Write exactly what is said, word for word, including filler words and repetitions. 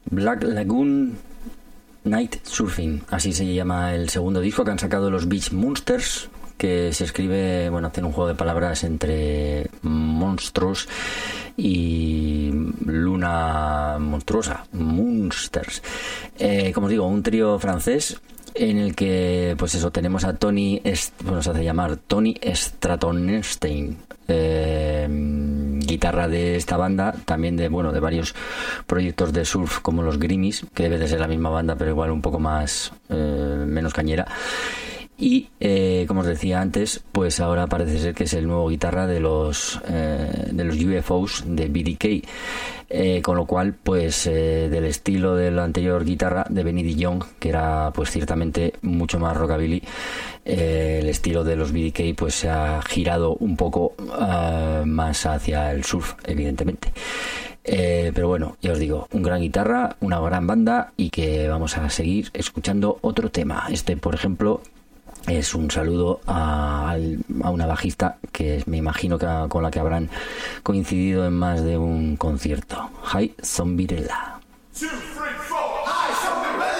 Black Lagoon Night Surfing, así se llama el segundo disco que han sacado los Beach Monsters, que se escribe, bueno, hacen un juego de palabras entre monstruos y luna monstruosa, Monsters. Eh, como os digo, un trío francés en el que, pues eso, tenemos a Tony, Est- bueno, se hace llamar Tony Stratonstein, eh, guitarra de esta banda, también de, bueno, de varios proyectos de surf como los Grimis, que debe de ser la misma banda, pero igual un poco más, eh, menos cañera. Y eh, como os decía antes, pues ahora parece ser que es el nuevo guitarra de los eh, de los U F Os de B D K, eh, con lo cual pues eh, del estilo de la anterior guitarra de Benny DeYoung, que era pues ciertamente mucho más rockabilly, eh, el estilo de los B D K pues se ha girado un poco uh, más hacia el surf, evidentemente. Eh, pero bueno, ya os digo, un gran guitarra, una gran banda, y que vamos a seguir escuchando otro tema. Este, por ejemplo, es un saludo a, a una bajista que me imagino que con la que habrán coincidido en más de un concierto. Hi Zombirella.